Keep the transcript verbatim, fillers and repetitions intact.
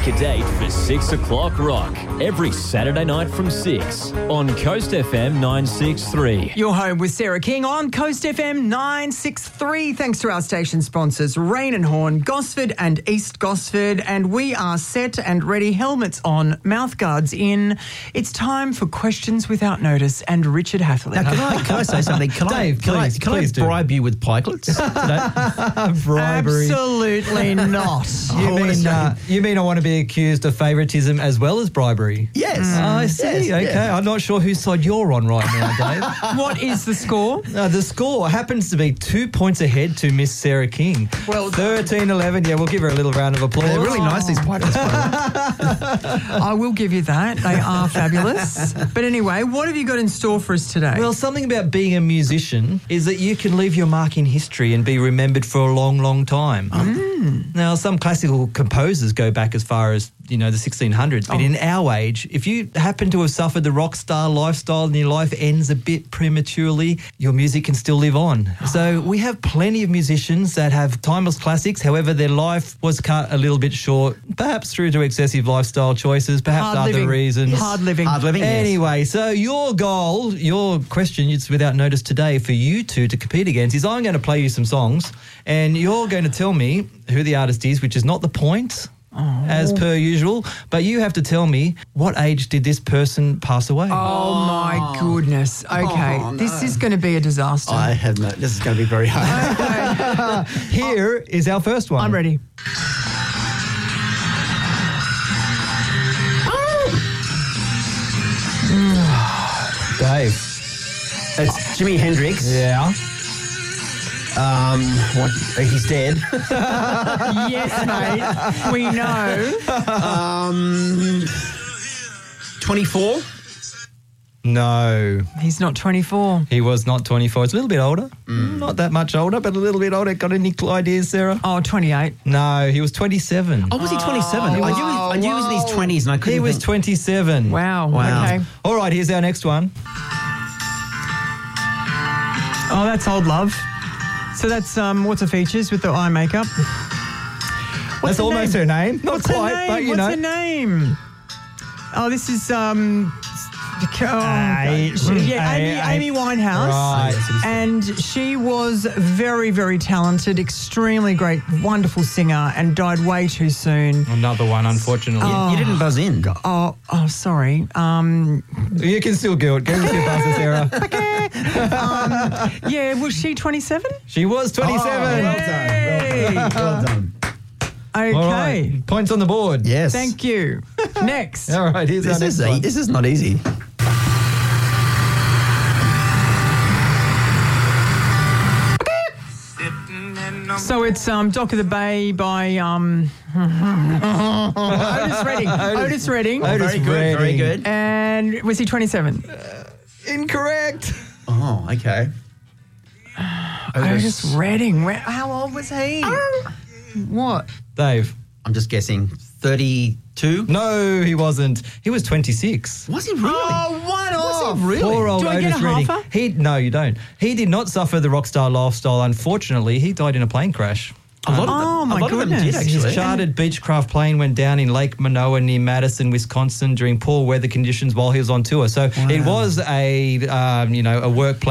Pick a date for six o'clock rock every Saturday night from six on Coast F M nine sixty-three. You're home with Sarah King on Coast F M nine sixty-three. Thanks to our station sponsors, Rain and Horn, Gosford and East Gosford. And we are set and ready, helmets on, mouth guards in. It's time for Questions Without Notice and Richard Hatherley. Now, can I, can I say something? Can Dave, I, can please, I, can please I do. bribe you with pikelets today? Bribery. Absolutely not. You I wanna mean, say- uh, you mean I want to be accused of favouritism as well as bribery? Yes. Oh, I see. Yes, okay. yes. I'm not sure whose side you're on right now, Dave. What is the score? Uh, the score happens to be two points ahead to Miss Sarah King. Well done. thirteen eleven. Yeah, we'll give her a little round of applause. They're really nice, these pikelets, by the way. I will give you that. They are fabulous. But anyway, what have you got in store for us today? Well, something about being a musician is that you can leave your mark in history and be remembered for a long, long time. Mm. Now, some classical composers go back as far as, you know, the sixteen hundreds. But Oh. in our age, if you happen to have suffered the rock star lifestyle and your life ends a bit prematurely, your music can still live on. So we have plenty of musicians that have timeless classics. However, their life was cut a little bit short, perhaps through to excessive lifestyle choices, perhaps Hard other living. reasons. Hard living. Hard living, yes. Anyway, so your goal, your question, it's without notice today for you two to compete against is I'm going to play you some songs and you're going to tell me who the artist is, which is not the point, as per usual, but you have to tell me what age did this person pass away. Oh, my goodness. Okay. Oh, no. This is going to be a disaster. I have no... This is going to be very hard. Here is our first one. I'm ready. Dave. It's Jimi Hendrix. Yeah. Um, what? He's dead. Yes, mate. We know. um, twenty-four. No, He's not twenty-four. he was not twenty-four. It's a little bit older. Not that much older, but a little bit older. Got any ideas, Sarah? Oh, twenty-eight. No, he was twenty-seven. Oh, was he twenty-seven? Oh, I knew, he, I knew he was in his wow. twenties and I couldn't He was think- twenty-seven. Wow. Wow. Okay. All right, here's our next one. Oh, that's Old Love. So that's, um, what's her features with the eye makeup? That's her almost name? her name. Not What's quite, her name? but you What's know. her name? Oh, this is, um... Oh, Aye, God. She- yeah, aye, Amy, aye. Amy Winehouse. Right. And she was very, very talented, extremely great, wonderful singer, and died way too soon. Another one, unfortunately. You didn't buzz in. Oh, oh, sorry. Um, You can still go it. Go with your buzzer, Sarah. um, yeah, was she twenty-seven? She was twenty-seven. well done. Well done. Well done. Okay. All right. Points on the board. Yes. Thank you. Next. All right, here's our This next is, e- one. this is not easy. So it's um, Dock of the Bay by um, Otis Redding. Otis Redding. Otis Very good. Very Redding. good. And was he twenty-seven? Incorrect. Oh, okay. Otis Redding. Where, how old was he? What? Dave. I'm just guessing. thirty-two? No, he wasn't. He was twenty-six. Was he really? Oh, one off. really? Poor old Do I Otis get a Redding. halfer? He no, you don't. He did not suffer the rock star lifestyle. Unfortunately, he died in a plane crash. A lot of them, Oh, my a lot of them did, goodness. actually. His chartered Beechcraft plane went down in Lake Manoa near Madison, Wisconsin, during poor weather conditions while he was on tour. So it was a um, you know a work.